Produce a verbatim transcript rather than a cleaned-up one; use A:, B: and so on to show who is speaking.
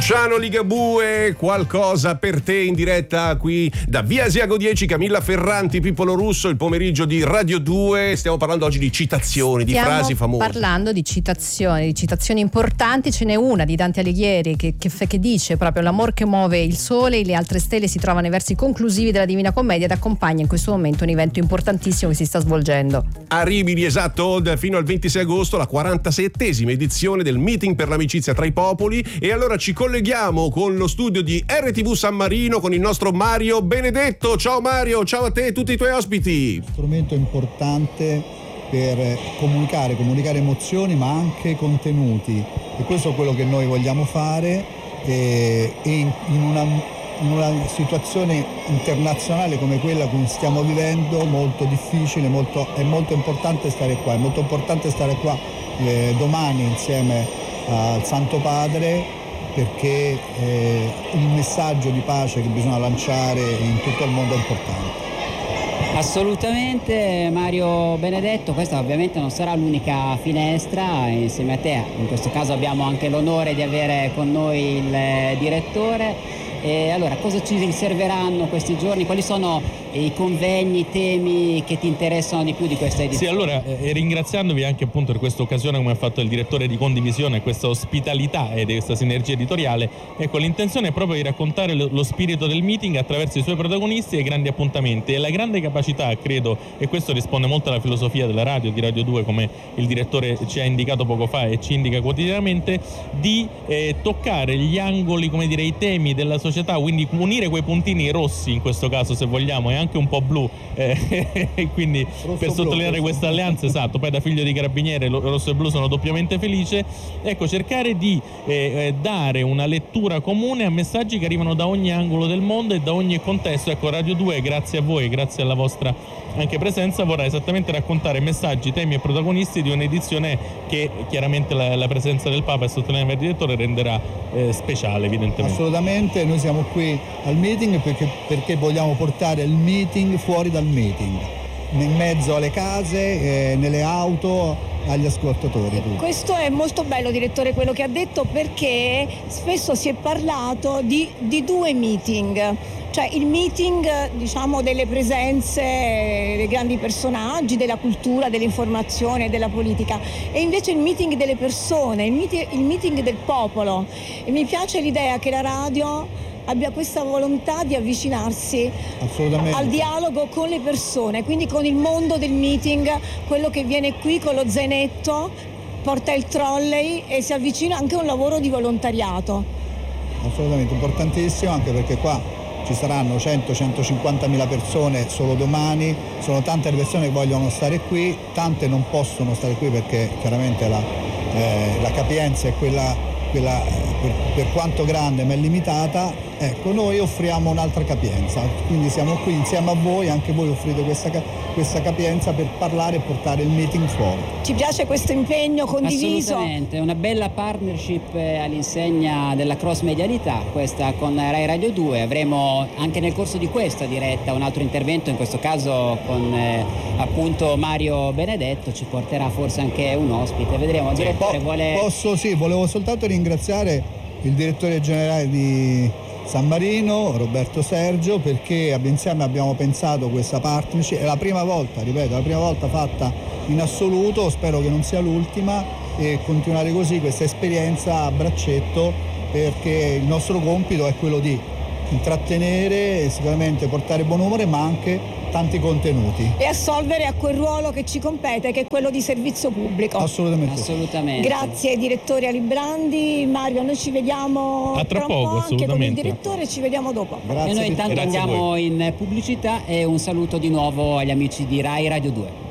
A: Luciano Ligabue, qualcosa per te in diretta qui da Via Asiago dieci, Camilla Ferranti, Pippolo Russo, il pomeriggio di Radio due. Stiamo parlando oggi di citazioni,
B: Stiamo
A: di frasi famose.
B: Stiamo parlando di citazioni, di citazioni importanti. Ce n'è una di Dante Alighieri che, che, che dice proprio: l'amor che muove il sole e le altre stelle si trova nei versi conclusivi della Divina Commedia ed accompagna in questo momento un evento importantissimo che si sta svolgendo.
A: A Rimini, esatto, fino al ventisei agosto, la quarantasettesima edizione del Meeting per l'amicizia tra i popoli. E allora ci colleghiamo con lo studio di R T V San Marino con il nostro Mario Benedetto. Ciao Mario, ciao a te e tutti i tuoi ospiti.
C: Strumento importante per comunicare, comunicare emozioni ma anche contenuti, e questo è quello che noi vogliamo fare, e, e in, in, una, in una situazione internazionale come quella che stiamo vivendo, molto difficile, molto, è molto importante stare qua, è molto importante stare qua eh, domani insieme al Santo Padre, perché eh, il messaggio di pace che bisogna lanciare in tutto il mondo è importante.
D: Assolutamente Mario Benedetto, questa ovviamente non sarà l'unica finestra, insieme a te in questo caso abbiamo anche l'onore di avere con noi il direttore. E allora, cosa ci riserveranno questi giorni? Quali sono i convegni, i temi che ti interessano di più di questa edizione?
E: Sì, allora, eh, ringraziandovi anche appunto per questa occasione, come ha fatto il direttore di condivisione, questa ospitalità e questa sinergia editoriale, ecco, l'intenzione è proprio di raccontare lo, lo spirito del meeting attraverso i suoi protagonisti e i grandi appuntamenti, e la grande capacità, credo, e questo risponde molto alla filosofia della radio, di Radio due, come il direttore ci ha indicato poco fa e ci indica quotidianamente, di eh, toccare gli angoli, come dire, i temi della società, quindi unire quei puntini rossi in questo caso, se vogliamo, e anche un po' blu, eh, quindi rosso per sottolineare blu, questa alleanza, esatto. Poi da figlio di carabiniere lo, rosso e blu sono doppiamente felice. Ecco, cercare di eh, dare una lettura comune a messaggi che arrivano da ogni angolo del mondo e da ogni contesto. Ecco, Radio due, grazie a voi, grazie alla vostra anche presenza, vorrà esattamente raccontare messaggi, temi e protagonisti di un'edizione che chiaramente la, la presenza del Papa, e sottolineare il direttore, renderà eh, speciale, evidentemente.
C: Assolutamente, noi siamo qui al meeting perché, perché vogliamo portare il meeting fuori dal meeting, in mezzo alle case, eh, nelle auto, agli ascoltatori.
F: Questo è molto bello, direttore, quello che ha detto, perché spesso si è parlato di, di due meeting, cioè il meeting, diciamo, delle presenze dei grandi personaggi, della cultura, dell'informazione, della politica, e invece il meeting delle persone, il meeting, il meeting del popolo. E mi piace l'idea che la radio abbia questa volontà di avvicinarsi al dialogo con le persone, quindi con il mondo del meeting, quello che viene qui con lo zainetto, porta il trolley e si avvicina anche a un lavoro di volontariato.
C: Assolutamente, importantissimo, anche perché qua ci saranno cento centocinquantamila persone solo domani, sono tante le persone che vogliono stare qui, tante non possono stare qui perché chiaramente la, eh, la capienza è quella, quella per, per quanto grande ma è limitata. Ecco, noi offriamo un'altra capienza, quindi siamo qui insieme a voi, anche voi offrite questa, questa capienza per parlare e portare il meeting fuori.
F: Ci piace questo impegno condiviso.
D: Assolutamente, una bella partnership all'insegna della cross medialità, questa con Rai Radio due. Avremo anche nel corso di questa diretta un altro intervento, in questo caso con eh, appunto Mario Benedetto, ci porterà forse anche un ospite, vedremo. Direttore,
C: po-
D: vuole...
C: Posso, sì, volevo soltanto ringraziare il direttore generale di San Marino, Roberto Sergio, perché insieme abbiamo pensato questa partnership, è la prima volta, ripeto, la prima volta fatta in assoluto, spero che non sia l'ultima, e continuare così questa esperienza a braccetto, perché il nostro compito è quello di intrattenere e sicuramente portare buon umore, ma anche tanti contenuti.
F: E assolvere a quel ruolo che ci compete, che è quello di servizio pubblico.
C: Assolutamente.
D: Assolutamente.
F: Grazie direttore Alibrandi. Mario, noi ci vediamo
E: a tra
F: tra
E: poco,
F: un po' anche con il
E: assolutamente.
F: direttore, ci vediamo dopo.
C: Grazie.
D: E noi intanto
E: Grazie
D: andiamo in pubblicità, e un saluto di nuovo agli amici di Rai Radio due.